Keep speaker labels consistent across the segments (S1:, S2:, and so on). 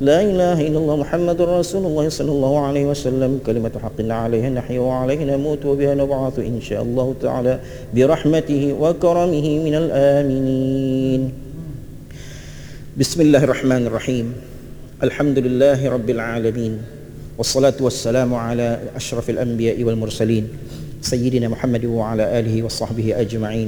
S1: لا إله إلا الله محمد رسول الله صلى الله عليه وسلم كلمة حق عليها نحيا وعليها نموت وبها نبعث إن شاء الله تعالى برحمته وكرمه من الآمنين. بسم الله الرحمن الرحيم. الحمد لله رب العالمين، والصلاة والسلام على أشرف الأنبياء والمرسلين سيدنا محمد وعلى آله وصحبه أجمعين.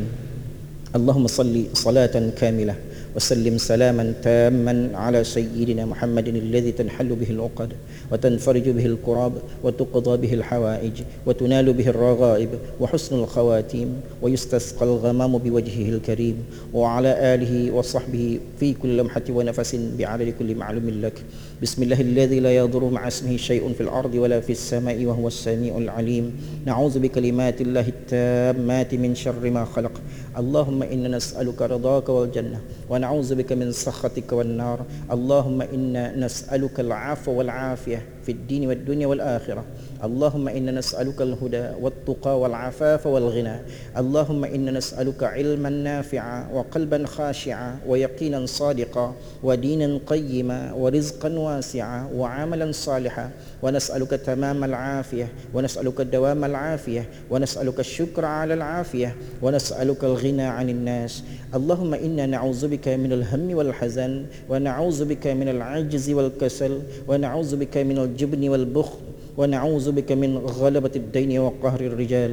S1: اللهم صل صلاة كاملة وسلم سلاما تاما على سيدنا محمد الذي تنحل به العقد وتنفرج به الكراب وتقضى به الحوائج وتنال به الرغائب وحسن الخواتيم ويستسقى الغمام بوجهه الكريم، وعلى آله وصحبه في كل لمحة ونفس بعدد كل معلوم لك. بسم الله الذي لا يضر مع اسمه شيء في الأرض ولا في السماء وهو السميع العليم. نعوذ بكلمات الله التامات من شر ما خلق. اللهم إنا نسألك رضاك والجنة ونعوذ بك من سخطك والنار. اللهم إنا نسألك العفو والعافية في الدين والدنيا والآخرة. اللهم إنا نسألك الهدى والتقى والعفاف والغنى. اللهم إنا نسألك علما نافعا وقلبا خاشعا ويقينا صادقا ودينا قيما ورزقا واسعا وعملا صالحا، ونسألك تمام العافية ونسألك دوام العافية ونسألك الشكر على العافية ونسألك الغنى عن الناس. اللهم إنا نعوذ بك من الهم والحزن ونعوذ بك من العجز والكسل ونعوذ بك من الجبن والبخل ونعوذ بك من غلبة الدين وقهر الرجال.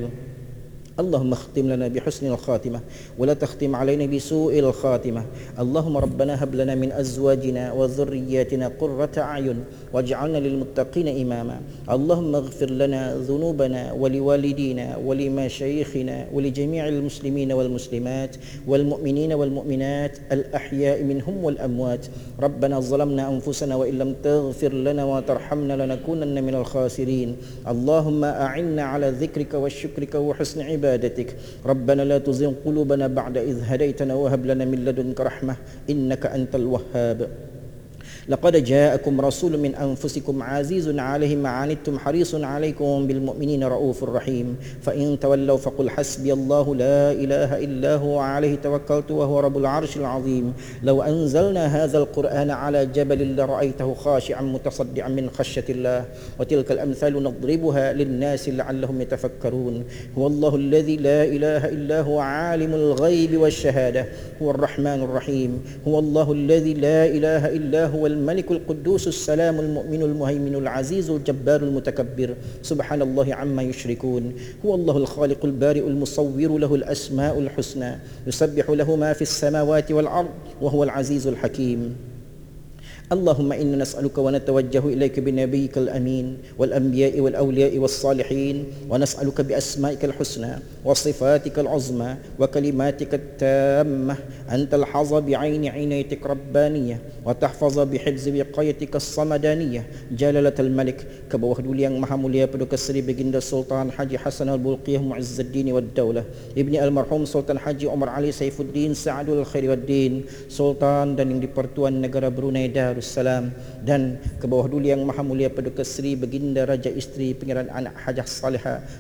S1: اللهم اختم لنا بحسن الخاتمة ولا تختم علينا بسوء الخاتمة. اللهم ربنا هب لنا من أزواجنا وذرياتنا قرة أعين واجعلنا للمتقين إماما. اللهم اغفر لنا ذنوبنا ولوالدينا ولمشايخنا ولجميع المسلمين والمسلمات والمؤمنين والمؤمنات الأحياء منهم والأموات. ربنا ظلمنا أنفسنا وإن لم تغفر لنا وترحمنا لنكونن من الخاسرين. اللهم أعنا على ذكرك وشكرك وحسن عبادتك. ربنا لا تزغ قلوبنا بعد إذ هديتنا وهب لنا من لدنك رحمة إنك أنت الوهاب. لقد جاءكم رسول من أنفسكم عزيز عليه ما عنتم حريص عليكم بالمؤمنين رؤوف رحيم. فإن تولوا فقل حسبي الله لا إله إلا هو عليه توكلت وهو رب العرش العظيم. لو أنزلنا هذا القرآن على جبل لرأيته خاشعا متصدعا من خشية الله. وتلك الأمثال نضربها للناس لعلهم يتفكرون. هو الله الذي لا إله إلا هو عالم الغيب والشهادة هو الرحمن الرحيم. هو الله الذي لا إله إلا هو الملك القدوس السلام المؤمن المهيمن العزيز الجبار المتكبر سبحان الله عما يشركون. هو الله الخالق البارئ المصور له الأسماء الحسنى يسبح له ما في السماوات والأرض وهو العزيز الحكيم. اللهم إنا نسألك ونتوجه إليك بنبيك الأمين والأنبياء والأولياء والصالحين، ونسألك بأسمائك الحسنى وصفاتك العظمى وكلماتك التامة أن تلحظ بعين عنايتك ربانية وتحفظ بحفظ وقايتك الصمدانية جلالة الملك كبوah duli yang maha mulia Paduka Seri Baginda Sultan Haji Hasan Al-Bulqiyah Muizzuddin Wad-Daulah Ibni Almarhum Sultan Haji Omar Ali Saifuddin Sa'adul Khairi Wad-Din Sultan dan yang di-Pertuan Negara Brunei Darussalam, dan ke bawah duli yang maha mulia Paduka Seri Baginda Raja Isteri Pangeran Anak Hajah Salihah